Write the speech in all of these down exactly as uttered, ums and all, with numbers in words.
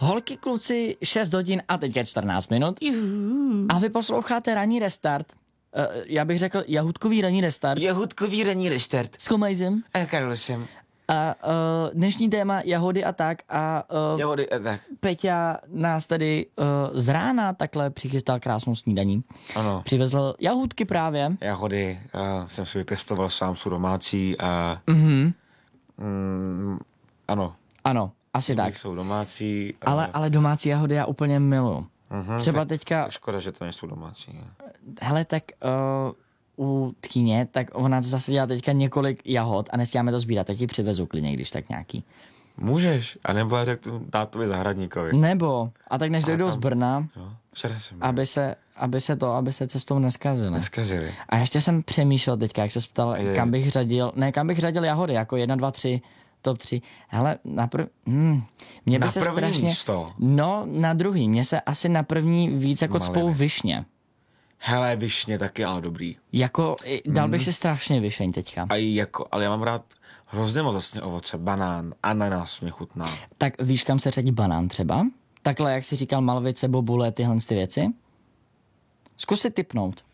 Holky, kluci, šest hodin a teďka čtrnáct minut. Juhu. A vy posloucháte Ranní restart. Uh, já bych řekl jahůdkový ranní restart. Jahůdkový ranní restart. S Komajzem. A Karlosem. A uh, dnešní téma jahody a tak. A uh, jahody a tak. Peťa nás tady uh, z rána takhle přichystal krásnou snídaní. Ano. Přivezl jahůdky právě. Jahody uh, jsem si vypěstoval sám, jsou domácí a... Mhm. Mm, ano. Ano, asi tak. Jsou domácí. A... Ale, ale domácí jahody já úplně miluju. Mhm, Třeba tak, teďka... tak škoda, že to nejsou domácí. Hele, tak uh, u tchýně, tak ona zase dělá teďka několik jahod a nestíháme to sbírat, tak ti přivezu klidně, když tak nějaký. Můžeš, a nebo já řeknu tátovi zahradníkovi. Nebo, a tak než dojdou tam... z Brna, jo, včera jsem aby se, aby se to, aby se cestou neskazili. Neskazili. A ještě jsem přemýšlel teďka, jak se ptal, je. kam bych řadil, ne, kam bych řadil jahody, jako jedna, dva, tři, top tři. Hele, na prv... Hmm, mě by na se první strašně... místo. No, na druhý. Mně se asi na první víc jako cpou višně. Hele, višně taky, ale dobrý. Jako, dal bych mm. si strašně višeň teďka. A jako, ale já mám rád hrozně moc vlastně ovoce, banán, ananas mě chutná. Tak víš, kam se řadí banán třeba? Takhle, jak jsi říkal, malvice, bobule, tyhle ty věci? Zkus si tipnout.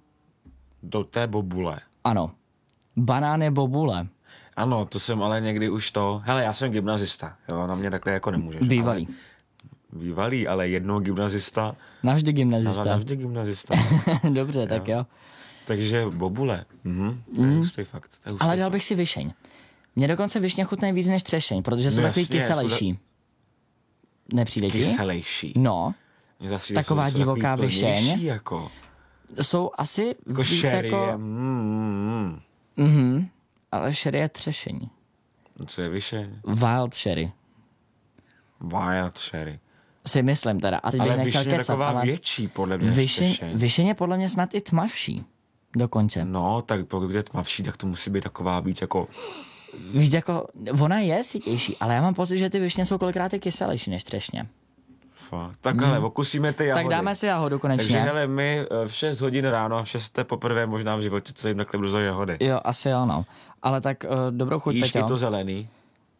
Do té bobule. Ano. Banán je bobule. Ano, to jsem ale někdy už to... Hele, já jsem gymnazista, jo, na mě takhle jako nemůžeš. Bývalý. Ale, bývalý, ale jednou gymnazista. Navždy gymnazista. Navždy gymnazista. Dobře, jo. Tak jo. Takže bobule. Mhm, to je hustý fakt. To je hustý ale dal fakt. bych si višeň. Mně dokonce višně chutnají víc než třešeň, protože jsou no takový kyselejší. Da... Nepřijde ti? Kyselejší. No. Zase, taková jsou divoká višeň. Jako. Jsou asi jako víc sherry jako... Je, mm, mm. Mhm. Ale sherry je třešení. Co je višeň? Wild sherry. Wild sherry. Si myslím teda. A teď ale bych nechtěl kecat, taková ale... větší, podle mě. Višeň, višeň je podle mě snad i tmavší. Dokonce. No, tak pokud je tmavší, tak to musí být taková víc jako... Víc jako... Ona je sytější, ale já mám pocit, že ty višně jsou kolikrát i kyselější než třešně. Fakt. Tak hmm. hele, okusíme ty jahody. Tak dáme si jahodu konečně. Takže hele, my v šest hodin ráno, v šest poprvé možná v životě, co jim takhle brzo jahody. Jo, asi jo, no. Ale tak uh, dobrou chuť, Jíš Peťo. i to zelený?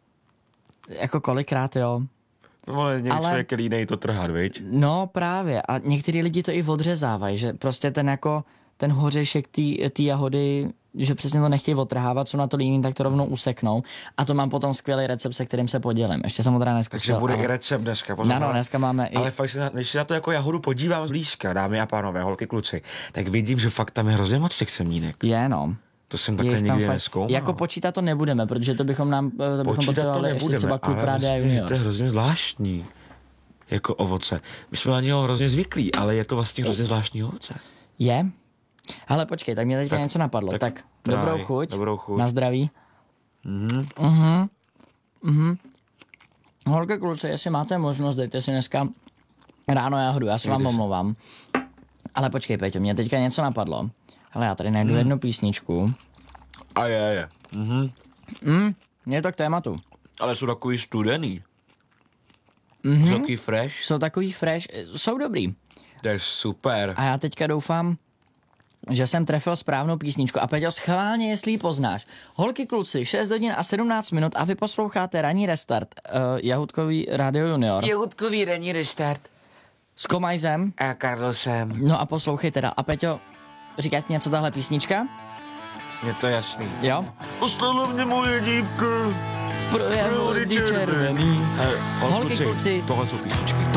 Jako kolikrát, jo. No, ale někdy ale... člověk jiný to trhat, viď? No právě. A některý lidi to i odřezávají, že prostě ten jako, ten hořešek té jahody, že přesně to nechtějí odtrhávat, co na to líní, tak to rovnou useknou. A to mám potom skvělý recept, se kterým se podělím. Ještě jsem ho teda neskusil. Takže bude ale... i recept dneska. No, no, dneska máme i... Ale fakt, než se na to jako jahodu podívám zblízka, dámy a pánové, holky, kluci, tak vidím, že fakt tam je hrozně moc těch semínek. Je, no. To jsem takhle nikdy fakt... nezkoumal. Jako počítat to nebudeme, protože to bychom nám, to bychom potřebovali ještě třeba klub Rádia Junior. To je hrozně zvláštní. Jako ovoce. My jsme na něho hrozně zvyklí, ale je to vlastně hrozně zvláštní ovoce. Je? Hele, počkej, tak mě teďka tak, něco napadlo. Tak, tak dobrou chuť. Dobrou chuť. Na zdraví. Mhm. Mhm. Mhm. Holky, kluci, jestli máte možnost, dejte si dneska ráno jahodu, já se vám omlouvám. Ale počkej, Peťo, mě teďka něco napadlo. Hele, já tady najdu hmm. jednu písničku. A je, je. Mhm. Mm, je to k tématu. Ale jsou takový studený. Mhm. Jsou takový fresh. Jsou takový fresh, jsou dobrý. To je super. A já teďka doufám, že jsem trefil správnou písničku. A Peťo, schválně, jestli ji poznáš. Holky, kluci, šest hodin a sedmnáct minut a vy posloucháte Ranní restart. Uh, Jahůdkový Radio Junior. Jahůdkový Ranní restart. S Komajzem. A Karlosem. No a poslouchej teda. A Peťo, říká ti něco tahle písnička? Je to jasný. Jo? Ostalo mě moje dívka. Pro jahody červený. Holky, kluci. Tohle jsou písničky.